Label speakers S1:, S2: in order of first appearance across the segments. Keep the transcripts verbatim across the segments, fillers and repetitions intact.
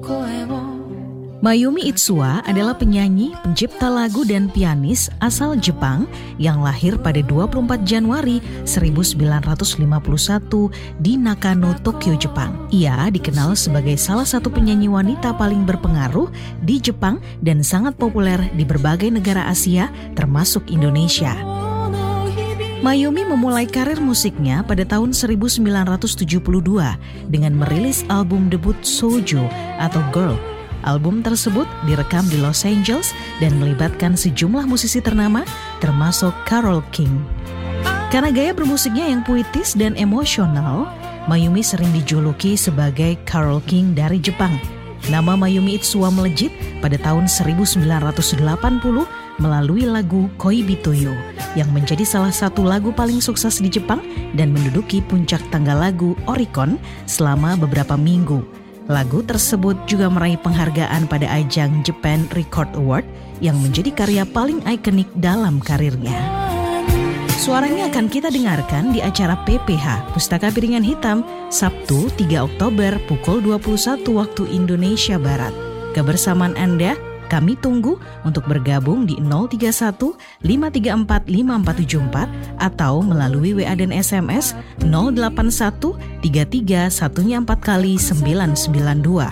S1: Mayumi Itsuwa adalah penyanyi, pencipta lagu dan pianis asal Jepang yang lahir pada dua puluh empat Januari seribu sembilan ratus lima puluh satu di Nakano, Tokyo, Jepang. Ia dikenal sebagai salah satu penyanyi wanita paling berpengaruh di Jepang dan sangat populer di berbagai negara Asia termasuk Indonesia. Mayumi memulai karir musiknya pada tahun seribu sembilan ratus tujuh puluh dua dengan merilis album debut Shoujo atau Girl. Album tersebut direkam di Los Angeles dan melibatkan sejumlah musisi ternama termasuk Carole King. Karena gaya bermusiknya yang puitis dan emosional, Mayumi sering dijuluki sebagai Carole King dari Jepang. Nama Mayumi Itsuwa melejit pada tahun seribu sembilan ratus delapan puluh melalui lagu Koibito Yo yang menjadi salah satu lagu paling sukses di Jepang dan menduduki puncak tangga lagu Oricon selama beberapa minggu. Lagu tersebut juga meraih penghargaan pada ajang Japan Record Award yang menjadi karya paling ikonik dalam karirnya. Suaranya akan kita dengarkan di acara P P H Pustaka Piringan Hitam Sabtu tiga Oktober pukul dua puluh satu waktu Indonesia Barat. Kebersamaan Anda kami tunggu untuk bergabung di nol tiga satu lima tiga empat lima empat tujuh empat atau melalui W A dan S M S nol delapan satu tiga tiga satunya empat kali sembilan sembilan dua.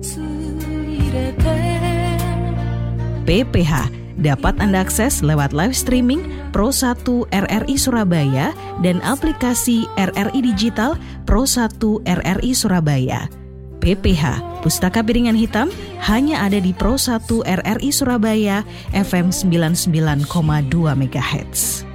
S1: P P H dapat Anda akses lewat live streaming Pro satu R R I Surabaya dan aplikasi R R I Digital Pro satu R R I Surabaya. P P H Pustaka Piringan Hitam hanya ada di Pro satu R R I Surabaya F M sembilan puluh sembilan koma dua megahertz.